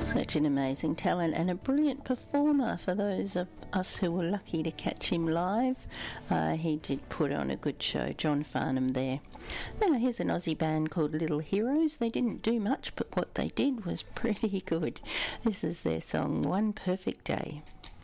Such an amazing talent and a brilliant performer for those of us who were lucky to catch him live. He did put on a good show, John Farnham there. Now here's an Aussie band called Little Heroes. They didn't do much, but what they did was pretty good. This is their song, One Perfect Day.